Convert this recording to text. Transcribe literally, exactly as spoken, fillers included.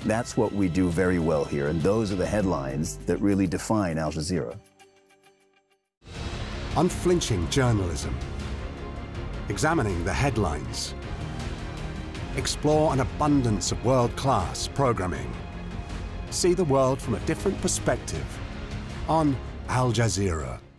That's what we do very well here, and those are the headlines that really define Al Jazeera. Unflinching journalism. Examining the headlines. Explore an abundance of world-class programming. See the world from a different perspective on Al Jazeera.